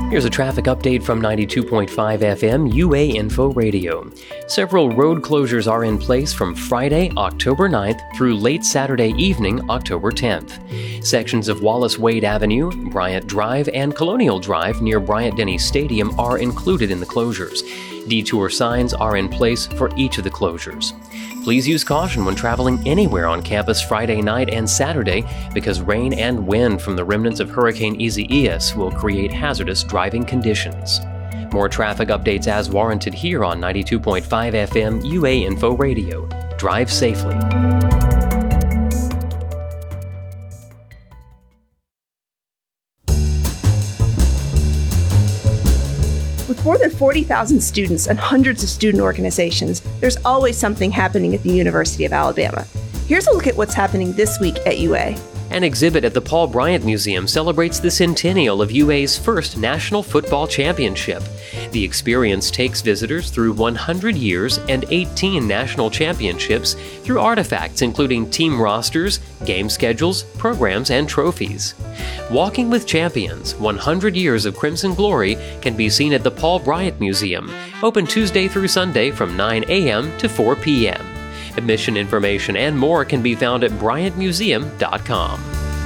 Here's a traffic update from 92.5 FM UA Info Radio. Several road closures are in place from Friday, October 9th through late Saturday evening, October 10th. Sections of Wallace Wade Avenue, Bryant Drive, and Colonial Drive near Bryant-Denny Stadium are included in the closures. Detour signs are in place for each of the closures. Please use caution when traveling anywhere on campus Friday night and Saturday because rain and wind from the remnants of Hurricane Isaias will create hazardous driving conditions. More traffic updates as warranted here on 92.5 FM UA Info Radio. Drive safely. With more than 40,000 students and hundreds of student organizations, there's always something happening at the University of Alabama. Here's a look at what's happening this week at UA. An exhibit at the Paul Bryant Museum celebrates the centennial of UA's first National Football Championship. The experience takes visitors through 100 years and 18 national championships through artifacts including team rosters, game schedules, programs, and trophies. Walking with Champions, 100 Years of Crimson Glory can be seen at the Paul Bryant Museum, open Tuesday through Sunday from 9 a.m. to 4 p.m. Admission information and more can be found at bryantmuseum.com.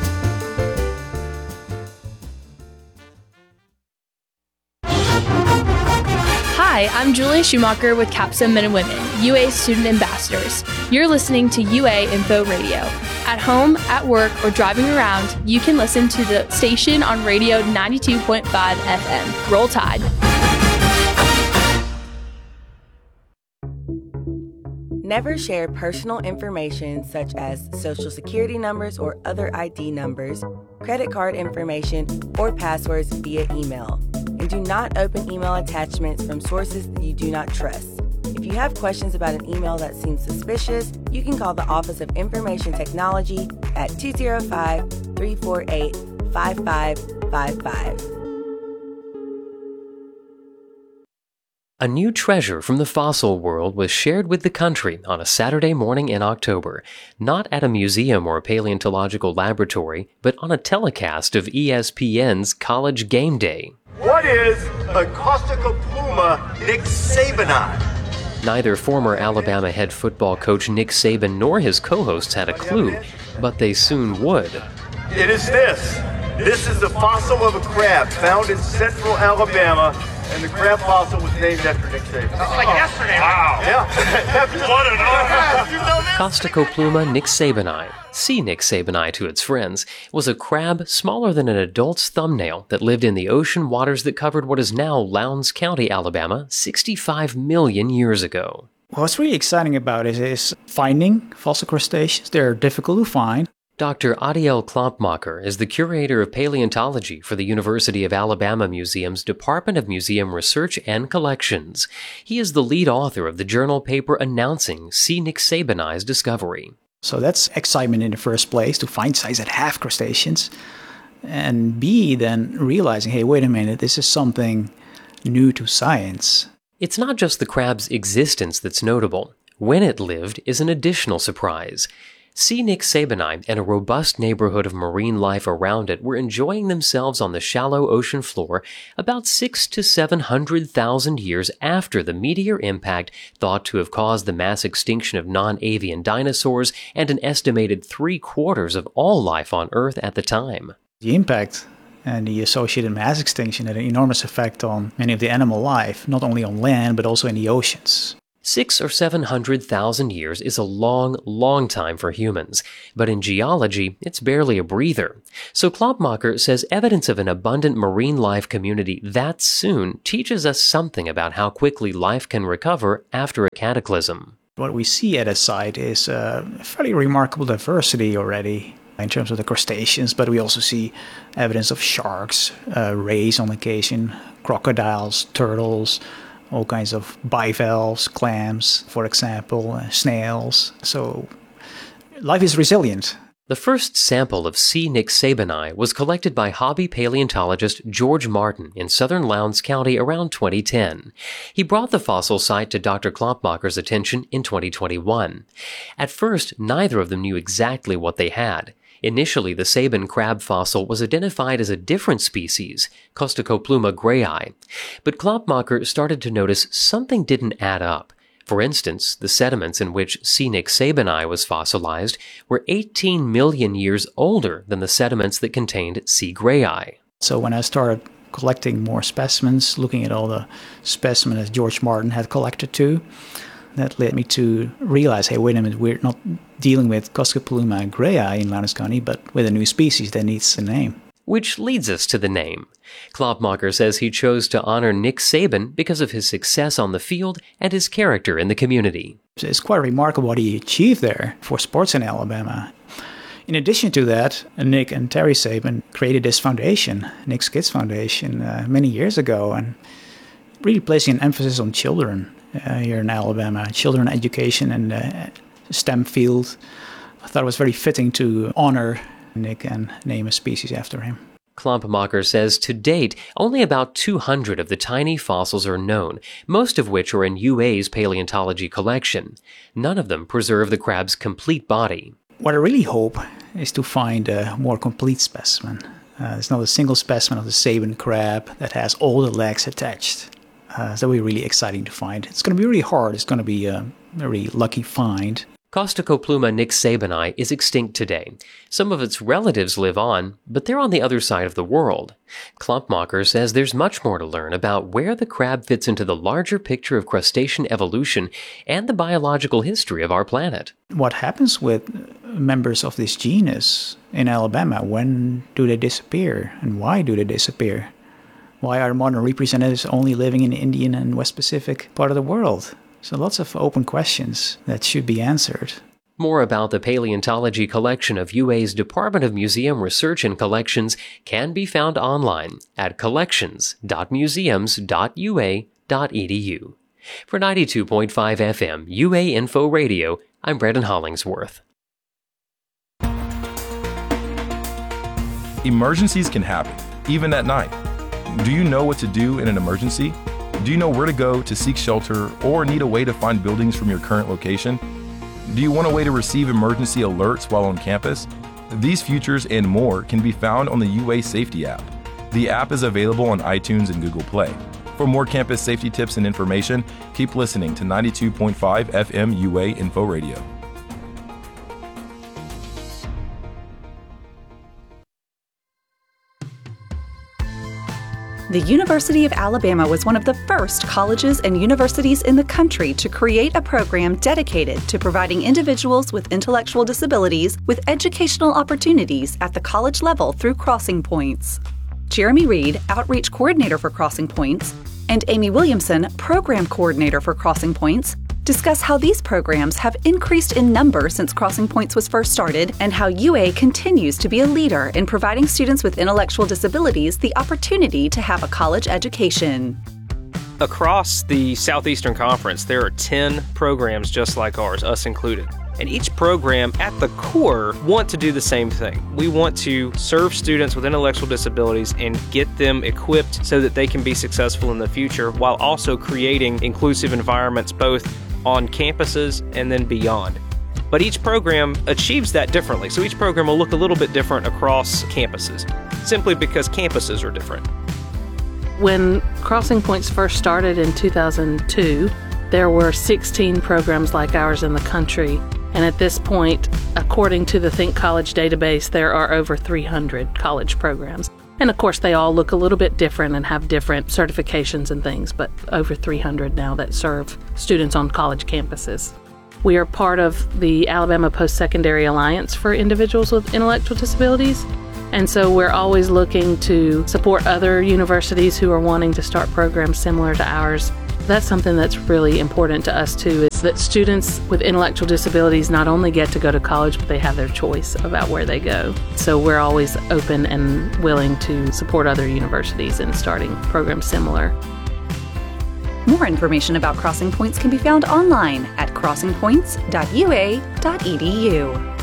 Hi, I'm Julia Schumacher with Capstone Men and Women, UA Student Ambassadors. You're listening to UA Info Radio. At home, at work, or driving around, you can listen to the station on radio 92.5 FM. Roll Tide. Never share personal information such as social security numbers or other ID numbers, credit card information, or passwords via email. And do not open email attachments from sources that you do not trust. If you have questions about an email that seems suspicious, you can call the Office of Information Technology at 205-348-5555. A new treasure from the fossil world was shared with the country on a Saturday morning in October, not at a museum or paleontological laboratory, but on a telecast of ESPN's College Game Day. What is a Costacopluma nixabeni? Neither former Alabama head football coach Nick Saban nor his co-hosts had a clue, but they soon would. It is this. This is the fossil of a crab found in central Alabama, and the crab fossil was named after Nick Saban. Like yesterday. Wow. Yeah. What an honor. You know this? Costacopluma nixabeni, C. nixabeni to its friends, was a crab smaller than an adult's thumbnail that lived in the ocean waters that covered what is now Lowndes County, Alabama, 65 million years ago. What's really exciting about it is finding fossil crustaceans. They're difficult to find. Dr. Adiel Klompmacher is the curator of paleontology for the University of Alabama Museum's Department of Museum Research and Collections. He is the lead author of the journal paper announcing C. nixabeni's discovery. So that's excitement in the first place, to find sites that have crustaceans. And B, then realizing, hey, wait a minute, this is something new to science. It's not just the crab's existence that's notable. When it lived is an additional surprise. C. nixabeni and a robust neighborhood of marine life around it were enjoying themselves on the shallow ocean floor about 600,000 to 700,000 years after the meteor impact thought to have caused the mass extinction of non-avian dinosaurs and an estimated 3/4 of all life on Earth at the time. The impact and the associated mass extinction had an enormous effect on many of the animal life, not only on land, but also in the oceans. 600,000 or 700,000 years is a long, long time for humans, but in geology, it's barely a breather. So Klompmacher says evidence of an abundant marine life community that soon teaches us something about how quickly life can recover after a cataclysm. What we see at a site is a fairly remarkable diversity already in terms of the crustaceans, but we also see evidence of sharks, rays on occasion, crocodiles, turtles, all kinds of bivalves, clams, for example, snails. So life is resilient. The first sample of C. nixabeni was collected by hobby paleontologist George Martin in southern Lowndes County around 2010. He brought the fossil site to Dr. Klompmacher's attention in 2021. At first, neither of them knew exactly what they had. Initially, the Sabin crab fossil was identified as a different species, Costocopluma grayi, but Klopmacher started to notice something didn't add up. For instance, the sediments in which Cynic sabini was fossilized were 18 million years older than the sediments that contained C. grayi. So when I started collecting more specimens, looking at all the specimens that George Martin had collected too, that led me to realize, hey, wait a minute, we're not dealing with Costocopluma grayi in Lowndes County, but with a new species that needs a name. Which leads us to the name. Klopmacher says he chose to honor Nick Sabin because of his success on the field and his character in the community. It's quite remarkable what he achieved there for sports in Alabama. In addition to that, Nick and Terry Sabin created this foundation, Nick's Kids Foundation, many years ago, and really placing an emphasis on children here in Alabama, children education and the STEM field. I thought it was very fitting to honor Nick and name a species after him. Klopmacher says to date, only about 200 of the tiny fossils are known, most of which are in UA's paleontology collection. None of them preserve the crab's complete body. What I really hope is to find a more complete specimen. There's not a single specimen of the Sabin crab that has all the legs attached. So it'll be really exciting to find. It's going to be really hard. It's going to be a very lucky find. Costocopluma nicksabini is extinct today. Some of its relatives live on, but they're on the other side of the world. Klopmacher says there's much more to learn about where the crab fits into the larger picture of crustacean evolution and the biological history of our planet. What happens with members of this genus in Alabama? When do they disappear? And why do they disappear? Why are modern representatives only living in the Indian and West Pacific part of the world? So lots of open questions that should be answered. More about the paleontology collection of UA's Department of Museum Research and Collections can be found online at collections.museums.ua.edu. For 92.5 FM UA Info Radio, I'm Brandon Hollingsworth. Emergencies can happen, even at night. Do you know what to do in an emergency? Do you know where to go to seek shelter or need a way to find buildings from your current location? Do you want a way to receive emergency alerts while on campus? These features and more can be found on the UA Safety app. The app is available on iTunes and Google Play. For more campus safety tips and information, keep listening to 92.5 FM UA Info Radio. The University of Alabama was one of the first colleges and universities in the country to create a program dedicated to providing individuals with intellectual disabilities with educational opportunities at the college level through Crossing Points. Jeremy Reed, Outreach Coordinator for Crossing Points, and Amy Williamson, Program Coordinator for Crossing Points, discuss how these programs have increased in number since Crossing Points was first started and how UA continues to be a leader in providing students with intellectual disabilities the opportunity to have a college education. Across the Southeastern Conference, there are 10 programs just like ours, us included. And each program at the core want to do the same thing. We want to serve students with intellectual disabilities and get them equipped so that they can be successful in the future while also creating inclusive environments both on campuses and then beyond. But each program achieves that differently. So each program will look a little bit different across campuses, simply because campuses are different. When Crossing Points first started in 2002, there were 16 programs like ours in the country. And at this point, according to the Think College database, there are over 300 college programs. And of course, they all look a little bit different and have different certifications and things, but over 300 now that serve students on college campuses. We are part of the Alabama Post-Secondary Alliance for Individuals with Intellectual Disabilities. And so we're always looking to support other universities who are wanting to start programs similar to ours. That's something that's really important to us too, is that students with intellectual disabilities not only get to go to college, but they have their choice about where they go. So we're always open and willing to support other universities in starting programs similar. More information about Crossing Points can be found online at crossingpoints.ua.edu.